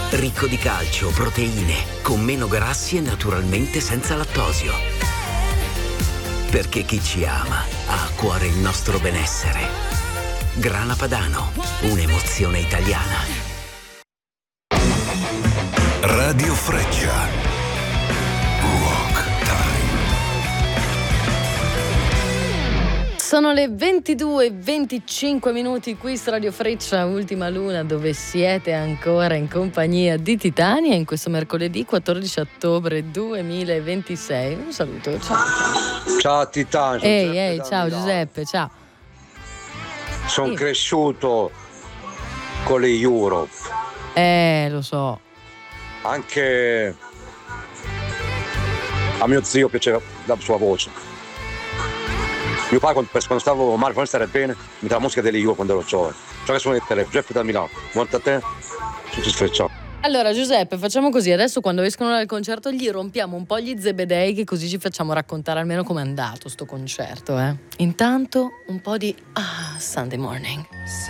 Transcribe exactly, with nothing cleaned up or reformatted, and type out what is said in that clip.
Ricco di calcio, proteine, con meno grassi e naturalmente senza lattosio. Perché chi ci ama ha a cuore il nostro benessere. Grana Padano, un'emozione italiana. Radio Freccia. Sono le ventidue e venticinque minuti qui su Radio Freccia, Ultima Luna, dove siete ancora in compagnia di Titania in questo mercoledì quattordici ottobre duemilaventisei. Un saluto, ciao. Ciao Titania. Ehi, ehi, ciao Giuseppe, ciao. Sono Sì. cresciuto con le Europe. Eh, lo so. Anche a mio zio piaceva la sua voce. Mio padre, quando stavo male, quando stare bene, mi dava musica delle Europe quando ero giovane. Ciò che sono il telefono, Giuseppe da Milano. Buonanotte a te, tutti sfrecciati. Allora Giuseppe, facciamo così, adesso quando escono dal concerto gli rompiamo un po' gli zebedei, che così ci facciamo raccontare almeno com'è andato sto concerto, eh. Intanto un po' di ah, Sunday Morning.